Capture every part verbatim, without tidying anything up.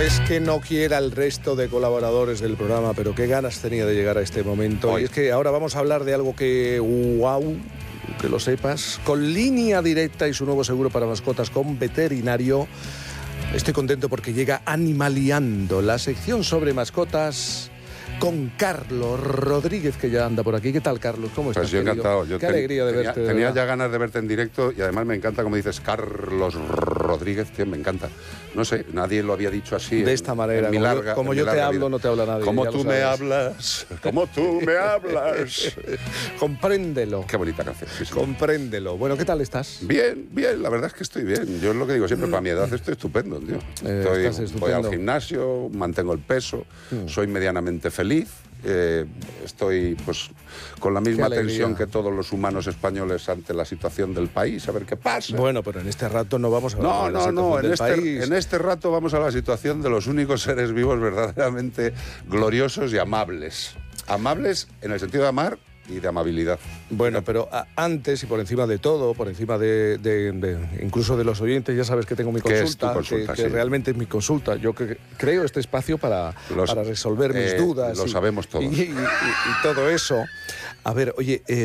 es que no quiera el resto de colaboradores del programa, pero qué ganas tenía de llegar a este momento. Hoy. Y es que ahora vamos a hablar de algo que, wow, que lo sepas, con Línea Directa y su nuevo seguro para mascotas con veterinario. Estoy contento porque llega Animaliando, la sección sobre mascotas con Carlos Rodríguez, que ya anda por aquí. ¿Qué tal, Carlos? ¿Cómo estás? Pues yo encantado. Yo Qué ten, alegría de tenía, verte. De tenía verdad. ya ganas de verte en directo y además me encanta como dices Carlos Rodríguez, tío, me encanta. No sé, nadie lo había dicho así. De en, esta manera, en mi como larga, yo, como en yo mi te larga hablo, vida. no te habla nadie. Como tú me hablas, como tú me hablas. Compréndelo. Qué bonita canción. Sí, sí. Compréndelo. Bueno, ¿qué tal estás? Bien, bien, la verdad es que estoy bien. Yo es lo que digo siempre, para mi edad estoy estupendo, tío. Eh, Estoy, estás estupendo. voy al gimnasio, mantengo el peso, mm. soy medianamente feliz. Eh, estoy pues con la misma tensión que todos los humanos españoles ante la situación del país, a ver qué pasa. Bueno, pero en este rato no vamos a hablar no, de la no, situación no, del en este, país. en este rato vamos a la situación de los únicos seres vivos verdaderamente gloriosos y amables. Amables en el sentido de amar y de amabilidad. Bueno, pero a, antes y por encima de todo, por encima de, de, de incluso de los oyentes, ya sabes que tengo mi consulta, es tu consulta que, que sí. realmente es mi consulta. Yo que, creo este espacio para, los, para resolver mis eh, dudas. Lo y, sabemos todos. Y, y, y, y todo eso. A ver, oye, eh,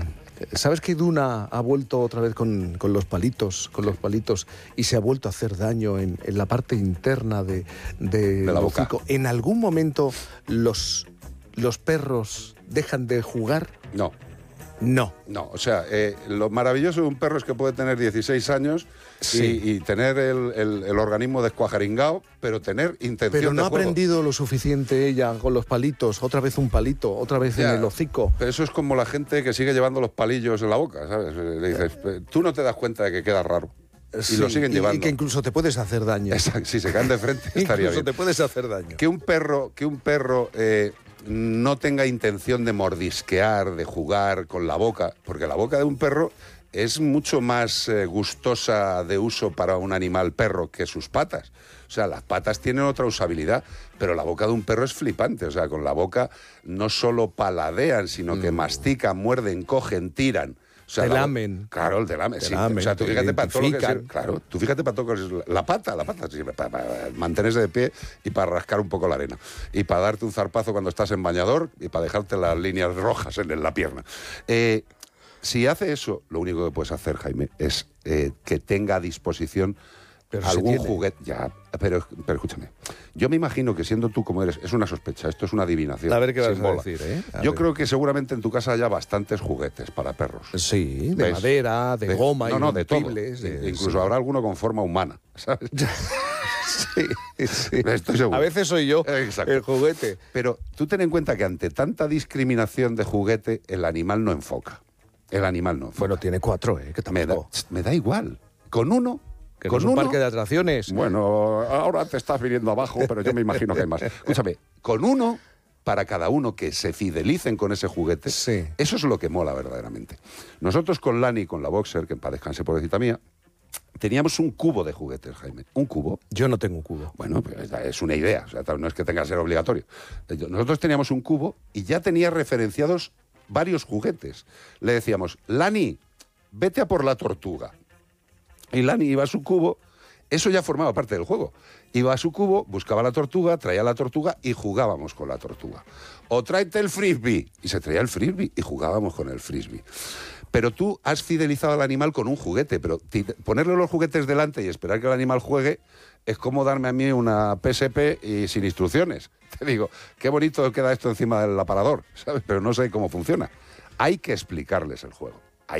¿sabes que Duna ha vuelto otra vez con, con los palitos, con los palitos y se ha vuelto a hacer daño en, en la parte interna de, de, de la boca? hocico? ¿En algún momento los, los perros dejan de jugar? No. No. No, o sea, eh, lo maravilloso de un perro es que puede tener dieciséis años sí. y, y tener el, el, el organismo descuajaringado, pero tener intención Pero no de ha juego. aprendido lo suficiente ella con los palitos, otra vez un palito, otra vez Ya, en el hocico. Pero eso es como la gente que sigue llevando los palillos en la boca, ¿sabes? Le dices, tú no te das cuenta de que queda raro. Sí, y lo siguen y, llevando. Y que incluso te puedes hacer daño. Exacto, si se caen de frente estaría incluso bien. te puedes hacer daño. Que un perro, que un perro eh, no tenga intención de mordisquear, de jugar con la boca, porque la boca de un perro es mucho más eh, gustosa de uso para un animal perro que sus patas. O sea, las patas tienen otra usabilidad, pero la boca de un perro es flipante. O sea, con la boca no solo paladean, sino mm. que mastican, muerden, cogen, tiran. O sea, te la, lamen. Claro, el te lamen. Te sí. lamen, o sea, tú te fíjate para todo lo que identifican. sirve. Claro, tú fíjate para todo lo que sirve. La pata, la pata sirve para, para mantenerse de pie y para rascar un poco la arena. Y para darte un zarpazo cuando estás en bañador y para dejarte las líneas rojas en, en la pierna. Eh, si hace eso, lo único que puedes hacer, Jaime, es eh, que tenga a disposición pero algún juguete. Ya, pero, pero escúchame. Yo me imagino que siendo tú como eres, es una sospecha, esto es una adivinación. A ver qué vas sin a bola. decir, ¿eh? A Yo ver. creo que seguramente en tu casa haya bastantes juguetes para perros. Sí, de ¿ves? madera, de, de goma, no, no, de todo. De, Incluso sí. habrá alguno con forma humana, ¿sabes? sí, sí. Estoy seguro. A veces soy yo Exacto. el juguete. Pero tú ten en cuenta que ante tanta discriminación de juguete, el animal no enfoca. El animal no enfoca. Bueno, tiene cuatro, ¿eh? Que me, da, me da igual. Con uno... Que con no es un uno, parque de atracciones. Bueno, ahora te estás viniendo abajo, pero yo me imagino que hay más. Escúchame, con uno, para cada uno que se fidelicen con ese juguete, sí. Eso es lo que mola verdaderamente. Nosotros con Lani, con la Boxer, que en paz descanse pobrecita mía, teníamos un cubo de juguetes, Jaime. Un cubo. Yo no tengo un cubo. Bueno, pues es una idea, o sea, no es que tenga que ser obligatorio. Nosotros teníamos un cubo y ya tenía referenciados varios juguetes. Le decíamos, Lani, vete a por la tortuga. Y Lani iba a su cubo, eso ya formaba parte del juego. Iba a su cubo, buscaba la tortuga, traía la tortuga y jugábamos con la tortuga. O tráete el frisbee. Y se traía el frisbee y jugábamos con el frisbee. Pero tú has fidelizado al animal con un juguete, pero ponerle los juguetes delante y esperar que el animal juegue es como darme a mí una P S P y sin instrucciones. Te digo, qué bonito queda esto encima del aparador, ¿sabes? Pero no sé cómo funciona. Hay que explicarles el juego.